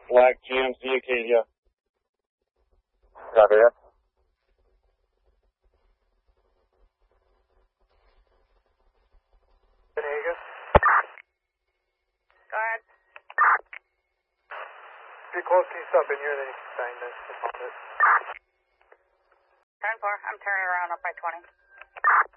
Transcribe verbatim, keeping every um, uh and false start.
Black G M C Acadia. Copy that. Vegas. Go ahead. If you're close to you, stop in here, then you can sign this. ten four, I'm turning around up by twenty.